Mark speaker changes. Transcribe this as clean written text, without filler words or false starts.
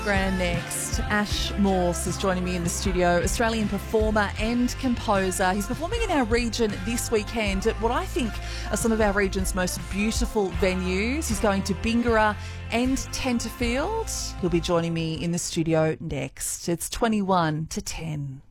Speaker 1: Grand next. Ash Morse is joining me in the studio, Australian performer and composer. He's performing in our region this weekend at what I think are some of our region's most beautiful venues. He's going to Bingara and Tenterfield. He'll be joining me in the studio next. It's 21 to 10.